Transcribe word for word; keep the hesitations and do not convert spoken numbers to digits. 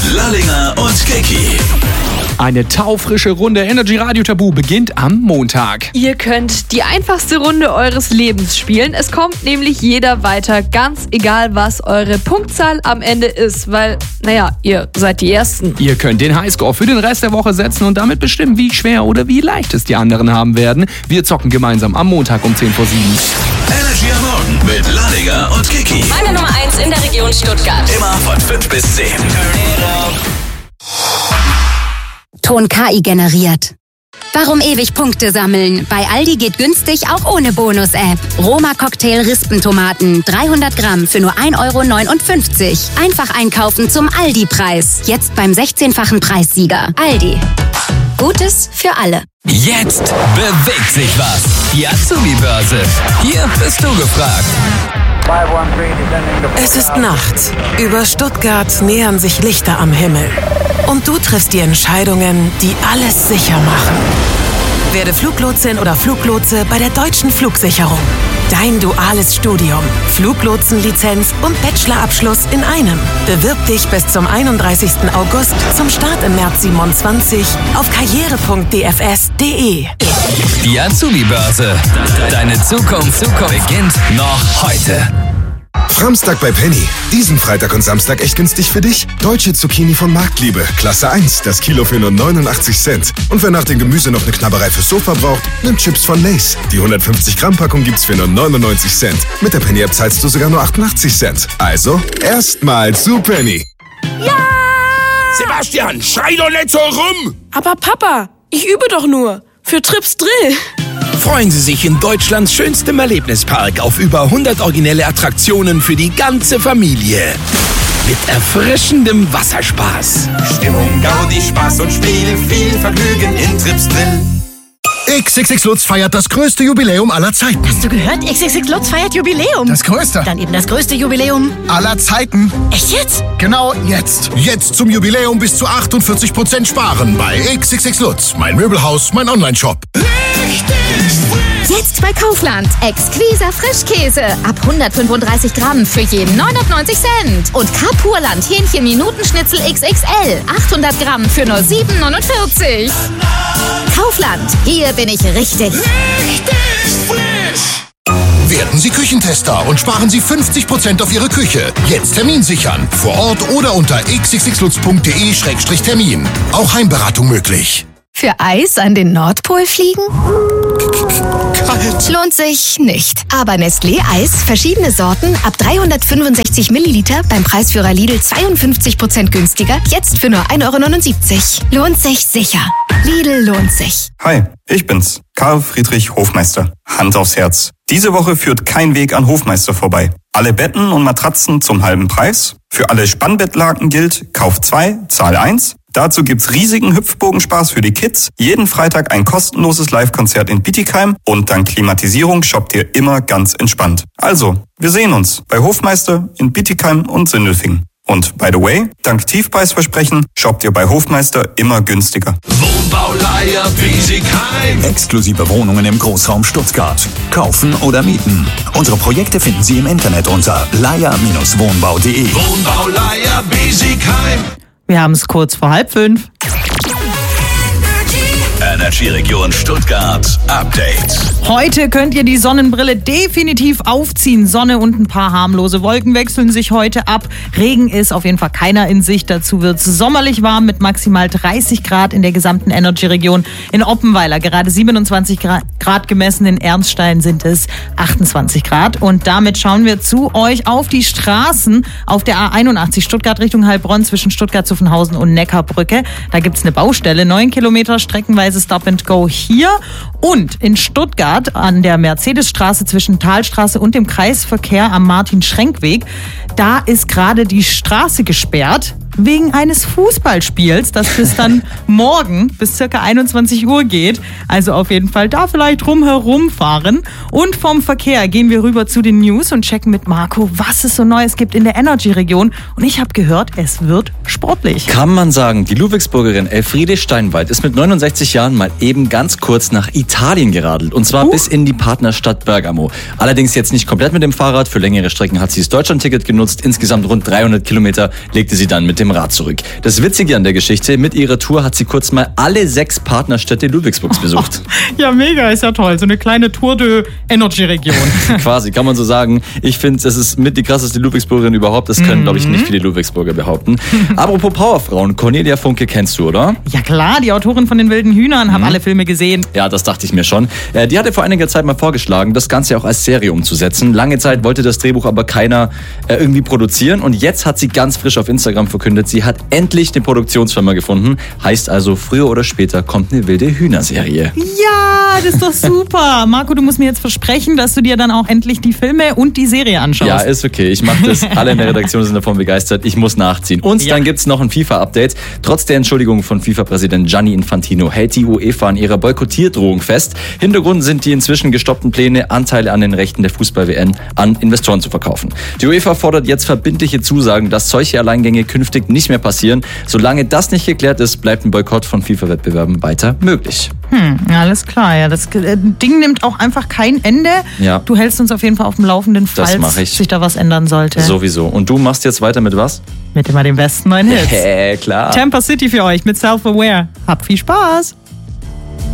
Lallinger und Keki. Eine taufrische Runde Energy Radio Tabu beginnt am Montag. Ihr könnt die einfachste Runde eures Lebens spielen. Es kommt nämlich jeder weiter, ganz egal was eure Punktzahl am Ende ist, weil, naja, ihr seid die Ersten. Ihr könnt den Highscore für den Rest der Woche setzen und damit bestimmen, wie schwer oder wie leicht es die anderen haben werden. Wir zocken gemeinsam am Montag um zehn vor sieben. Energy am Morgen mit Lallinger und Keki. Meine Nummer eins in der Region Stuttgart. Immer von fünf bis zehn. Ton K I generiert. Warum ewig Punkte sammeln? Bei Aldi geht günstig auch ohne Bonus-App. Roma Cocktail Rispentomaten, dreihundert Gramm für nur ein Euro neunundfünfzig. Einfach einkaufen zum Aldi-Preis. Jetzt beim sechzehnfachen Preissieger. Aldi. Gutes für alle. Jetzt bewegt sich was. Die Azubi-Börse. Hier bist du gefragt. Es ist Nacht. Über Stuttgart nähern sich Lichter am Himmel. Und du triffst die Entscheidungen, die alles sicher machen. Werde Fluglotsin oder Fluglotse bei der Deutschen Flugsicherung. Dein duales Studium, Fluglotsenlizenz und Bachelorabschluss in einem. Bewirb dich bis zum einunddreißigsten August zum Start im März siebenundzwanzig auf karriere punkt d f s punkt d e. Die Azubi-Börse. Deine Zukunft, Zukunft beginnt noch heute. Samstag bei Penny. Diesen Freitag und Samstag echt günstig für dich. Deutsche Zucchini von Marktliebe. Klasse eins. Das Kilo für nur neunundachtzig Cent. Und wer nach dem Gemüse noch eine Knabberei fürs Sofa braucht, nimmt Chips von Lay's. Die hundertfünfzig Gramm Packung gibt's für nur neunundneunzig Cent. Mit der Penny-App zahlst du sogar nur achtundachtzig Cent. Also, erstmal zu Penny. Ja! Sebastian, schrei doch nicht so rum! Aber Papa, ich übe doch nur. Für Trips Drill. Freuen Sie sich in Deutschlands schönstem Erlebnispark auf über hundert originelle Attraktionen für die ganze Familie. Mit erfrischendem Wasserspaß. Stimmung, Gaudi, Spaß und Spiel, viel Vergnügen in Trips Drill. X X X Lutz feiert das größte Jubiläum aller Zeiten. Hast du gehört? X X X Lutz feiert Jubiläum. Das größte. Dann eben das größte Jubiläum aller Zeiten. Echt jetzt? Genau jetzt. Jetzt zum Jubiläum bis zu achtundvierzig Prozent sparen bei X X X Lutz. Mein Möbelhaus, mein Online-Shop. Jetzt bei Kaufland. Exquiser Frischkäse. Ab hundertfünfunddreißig Gramm für jeden neunundneunzig Cent. Und Kapurland Hähnchen Minutenschnitzel X X L. achthundert Gramm für nur sieben neunundvierzig. Kaufland. Hier bin ich richtig. Richtig frisch. Werden Sie Küchentester und sparen Sie fünfzig Prozent auf Ihre Küche. Jetzt Termin sichern. Vor Ort oder unter x x x lutz punkt d e Schrägstrich Termin. Auch Heimberatung möglich. Für Eis an den Nordpol fliegen? Kalt. Lohnt sich nicht. Aber Nestlé Eis, verschiedene Sorten, ab dreihundertfünfundsechzig Milliliter, beim Preisführer Lidl zweiundfünfzig Prozent günstiger, jetzt für nur ein Euro neunundsiebzig. Lohnt sich sicher. Lidl lohnt sich. Hi, ich bin's, Karl Friedrich Hofmeister. Hand aufs Herz. Diese Woche führt kein Weg an Hofmeister vorbei. Alle Betten und Matratzen zum halben Preis. Für alle Spannbettlaken gilt, kauf zwei, zahl eins. Dazu gibt's riesigen Hüpfbogenspaß für die Kids, jeden Freitag ein kostenloses Live-Konzert in Bietigheim und dank Klimatisierung shoppt ihr immer ganz entspannt. Also, wir sehen uns bei Hofmeister in Bietigheim und Sindelfingen. Und by the way, dank Tiefpreisversprechen shoppt ihr bei Hofmeister immer günstiger. Wohnbauleiher Bietigheim. Exklusive Wohnungen im Großraum Stuttgart. Kaufen oder mieten. Unsere Projekte finden Sie im Internet unter leier Bindestrich wohnbau punkt de. Wohnbauleiher Bietigheim. Wir haben es kurz vor halb fünf. Energy Region Stuttgart Update. Heute könnt ihr die Sonnenbrille definitiv aufziehen. Sonne und ein paar harmlose Wolken wechseln sich heute ab. Regen ist auf jeden Fall keiner in Sicht. Dazu wird es sommerlich warm mit maximal dreißig Grad in der gesamten Energy-Region. In Oppenweiler gerade siebenundzwanzig Grad gemessen. In Ernststein sind es achtundzwanzig Grad. Und damit schauen wir zu euch auf die Straßen auf der A einundachtzig Stuttgart Richtung Heilbronn zwischen Stuttgart-Zuffenhausen und Neckarbrücke. Da gibt es eine Baustelle. Neun Kilometer streckenweise Stop and Go hier. Und in Stuttgart an der Mercedesstraße zwischen Talstraße und dem Kreisverkehr am Martin-Schrenk-Weg, da ist gerade die Straße gesperrt wegen eines Fußballspiels, das bis dann morgen bis circa einundzwanzig Uhr geht. Also auf jeden Fall da vielleicht rumherum fahren. Und vom Verkehr gehen wir rüber zu den News und checken mit Marco, was es so Neues gibt in der Energy-Region. Und ich habe gehört, es wird sportlich. Kann man sagen, die Ludwigsburgerin Elfriede Steinwald ist mit neunundsechzig Jahren mal eben ganz kurz nach Italien geradelt. Und zwar uh. bis in die Partnerstadt Bergamo. Allerdings jetzt nicht komplett mit dem Fahrrad. Für längere Strecken hat sie das Deutschlandticket genutzt. Insgesamt rund dreihundert Kilometer legte sie dann mit dem dem Rad zurück. Das Witzige an der Geschichte, mit ihrer Tour hat sie kurz mal alle sechs Partnerstädte Ludwigsburgs besucht. Ja, mega, ist ja toll. So eine kleine Tour de Energy-Region. Quasi, kann man so sagen. Ich finde, es ist mit die krasseste Ludwigsburgerin überhaupt. Das können, mhm. glaube ich, nicht viele Ludwigsburger behaupten. Apropos Powerfrauen, Cornelia Funke kennst du, oder? Ja klar, die Autorin von den wilden Hühnern, habe mhm. alle Filme gesehen. Ja, das dachte ich mir schon. Äh, die hatte vor einiger Zeit mal vorgeschlagen, das Ganze auch als Serie umzusetzen. Lange Zeit wollte das Drehbuch aber keiner äh, irgendwie produzieren und jetzt hat sie ganz frisch auf Instagram verkündet, sie hat endlich eine Produktionsfirma gefunden. Heißt also, früher oder später kommt eine wilde Hühnerserie. Ja, das ist doch super. Marco, du musst mir jetzt versprechen, dass du dir dann auch endlich die Filme und die Serie anschaust. Ja, ist okay. Ich mache das. Alle in der Redaktion sind davon begeistert. Ich muss nachziehen. Und ja. dann gibt's noch ein FIFA-Update. Trotz der Entschuldigung von FIFA-Präsident Gianni Infantino hält die UEFA an ihrer Boykottiertdrohung fest. Hintergrund sind die inzwischen gestoppten Pläne, Anteile an den Rechten der Fußball-W M an Investoren zu verkaufen. Die UEFA fordert jetzt verbindliche Zusagen, dass solche Alleingänge künftig nicht mehr passieren. Solange das nicht geklärt ist, bleibt ein Boykott von FIFA-Wettbewerben weiter möglich. Hm, alles klar. Ja, das äh, Ding nimmt auch einfach kein Ende. Ja. Du hältst uns auf jeden Fall auf dem Laufenden, falls sich da was ändern sollte. Sowieso. Und du machst jetzt weiter mit was? Mit immer den besten neuen Hits. Hä, klar. Tampa City für euch mit Self-Aware. Habt viel Spaß.